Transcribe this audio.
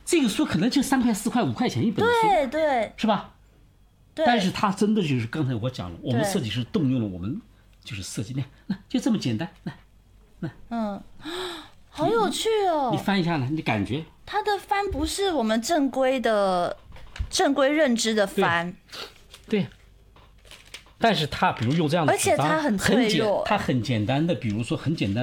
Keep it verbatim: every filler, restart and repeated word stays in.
这个书可能就三块四块五块钱一本书， 对对， 是吧？ 对， 但是它真的就是刚才我讲了，我们设计师动用了我们就是设计，那就这么简单，那那嗯，好有趣哦！ 你翻一下呢，你感觉它的翻不是我们正规的正规认知的翻， 对。但是它比如用这样的纸张， 而且它很脆弱， 它很简单的，比如说很简单。